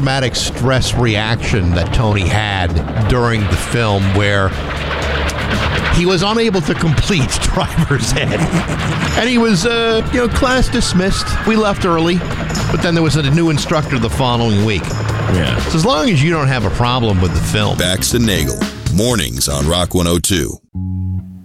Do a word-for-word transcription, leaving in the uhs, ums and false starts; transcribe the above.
post-traumatic stress reaction that Tony had during the film where he was unable to complete driver's ed. And he was, uh, you know, class dismissed. We left early, but then there was a new instructor the following week. Yeah. So as long as you don't have a problem with the film. Bax and Nagel, mornings on Rock one oh two.